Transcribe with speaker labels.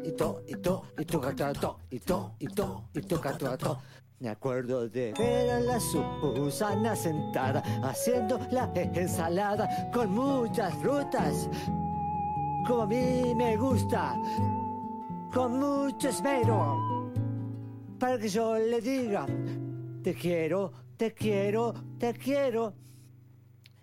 Speaker 1: Me acuerdo de ver a la Susana sentada haciendo la ensalada con muchas frutas, como a mí me gusta, con mucho esmero, para que yo le diga, te quiero, te quiero, te quiero.